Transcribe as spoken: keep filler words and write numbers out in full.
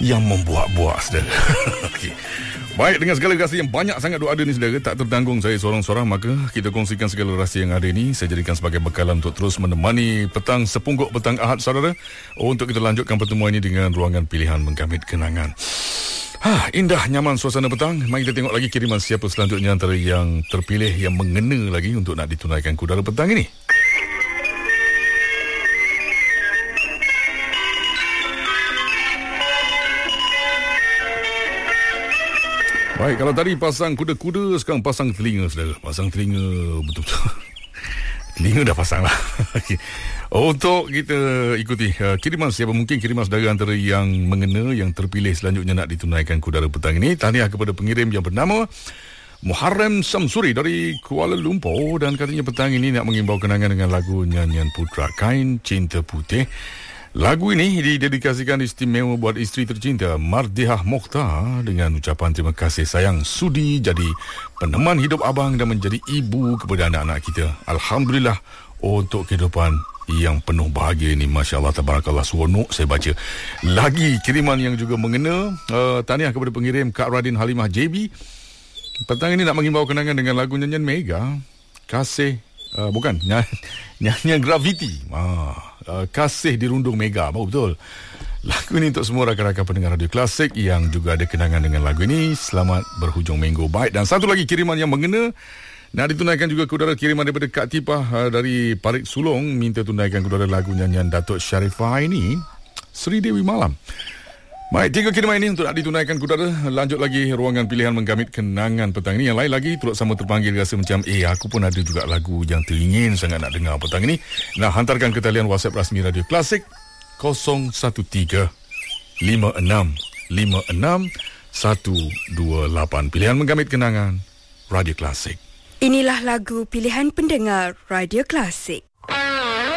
yang membuak-buak, saudara. Okey. Baik, dengan segala rahsia yang banyak sangat duk ada ni, saudara, tak tertanggung saya seorang-seorang, maka kita kongsikan segala rahsia yang ada ni. Saya jadikan sebagai bekalan untuk terus menemani petang sepungguk petang Ahad, saudara, untuk kita lanjutkan pertemuan ini dengan ruangan pilihan menggamit kenangan. Ha, indah, nyaman suasana petang. Mari kita tengok lagi kiriman siapa selanjutnya antara yang terpilih, yang mengena lagi untuk nak ditunaikan kudara petang ini. Baik, kalau tadi pasang kuda-kuda, sekarang pasang telinga, saudara. Pasang telinga betul-betul. Telinga dah pasang lah. Untuk kita ikuti uh, kiriman siapa mungkin kiriman saudara antara yang mengena, yang terpilih selanjutnya nak ditunaikan kudara petang ini. Tahniah kepada pengirim yang bernama Muharrem Samsuri dari Kuala Lumpur, dan katanya petang ini nak mengimbau kenangan dengan lagu nyanyian Putra Kain Cinta Putih. Lagu ini didedikasikan istimewa buat isteri tercinta Mardihah Mokhtar dengan ucapan terima kasih sayang sudi jadi peneman hidup abang dan menjadi ibu kepada anak-anak kita. Alhamdulillah untuk kehidupan yang penuh bahagia ini. Masya Allah, tabarakallah, seronok saya baca. Lagi kiriman yang juga mengena. uh, Tahniah kepada pengirim Kak Radin Halimah J B. Petang ini nak mengimbau kenangan dengan lagu nyanyian Mega, Kasih uh, Bukan ny- Nyanyian Gravity. ah. Uh, Kasih Dirundung Mega. Oh, betul. Lagu ini untuk semua rakan-rakan pendengar Radio Klasik yang juga ada kenangan dengan lagu ini. Selamat berhujung minggu baik. Dan satu lagi kiriman yang mengena nak ditunaikan juga kudara, kiriman daripada Kak Tipah uh, dari Parit Sulong, minta tunaikan kudara lagu nyanyian Datuk Sharifah ini, Sri Dewi Malam. Baik, tiga kiriman ini untuk nak ditunaikan kudara. Lanjut lagi ruangan pilihan menggamit kenangan petang ini. Yang lain lagi turut sama terpanggil, rasa macam eh aku pun ada juga lagu yang teringin sangat nak dengar petang ini. Nah, hantarkan ke talian WhatsApp rasmi Radio Klasik kosong satu tiga lima enam lima enam satu dua lapan. Pilihan menggamit kenangan Radio Klasik. Inilah lagu pilihan pendengar Radio Klasik.